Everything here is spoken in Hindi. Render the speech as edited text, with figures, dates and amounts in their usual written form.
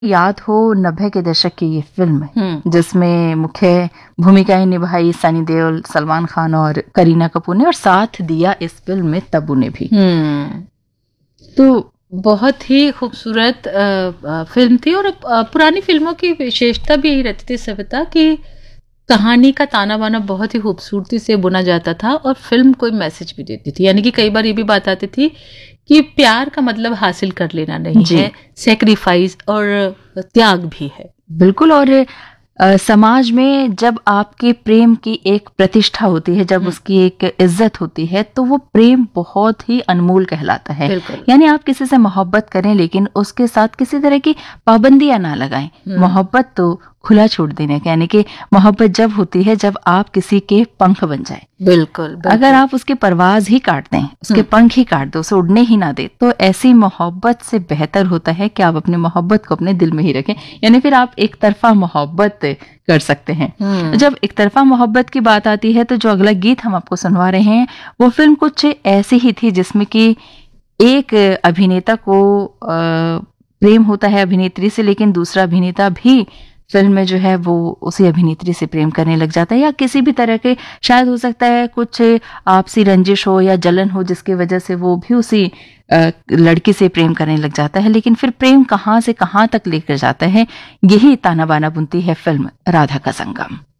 याद हो 90 के दशक की ये फिल्म है जिसमें मुख्य भूमिकाएं निभाई सनी देओल, सलमान खान और करीना कपूर ने, और साथ दिया इस फिल्म में तब्बू ने भी। तो बहुत ही खूबसूरत फिल्म थी। और पुरानी फिल्मों की विशेषता भी यही रहती थी सविता कि कहानी का ताना बाना बहुत ही खूबसूरती से बुना जाता था और फिल्म कोई मैसेज भी देती थी। यानी कि कई बार ये भी बात आती थी कि प्यार का मतलब हासिल कर लेना नहीं है, सैक्रिफाइस और त्याग भी है। बिल्कुल। और समाज में जब आपके प्रेम की एक प्रतिष्ठा होती है, जब उसकी एक इज्जत होती है, तो वो प्रेम बहुत ही अनमोल कहलाता है। यानी आप किसी से मोहब्बत करें लेकिन उसके साथ किसी तरह की पाबंदियां ना लगाएं। मोहब्बत तो खुला छोड़ देने का, यानी कि मोहब्बत जब होती है जब आप किसी के पंख बन जाए। बिल्कुल। अगर आप उसके परवाज ही काट दें, उसके पंख ही काट दो, उसे उड़ने ही ना दे, तो ऐसी मोहब्बत से बेहतर होता है कि आप अपनी मोहब्बत को अपने दिल में ही रखें। यानी फिर आप एक तरफा मोहब्बत कर सकते हैं। जब एक तरफा मोहब्बत की बात आती है तो जो अगला गीत हम आपको सुनवा रहे हैं वो फिल्म कुछ ऐसी ही थी जिसमें कि एक अभिनेता को प्रेम होता है अभिनेत्री से, लेकिन दूसरा अभिनेता भी फिल्म में जो है वो उसी अभिनेत्री से प्रेम करने लग जाता है, या किसी भी तरह के शायद हो सकता है कुछ आपसी रंजिश हो या जलन हो जिसकी वजह से वो भी उसी लड़की से प्रेम करने लग जाता है। लेकिन फिर प्रेम कहाँ से कहाँ तक लेकर जाता है, यही ताना बाना बुनती है फिल्म राधा का संगम।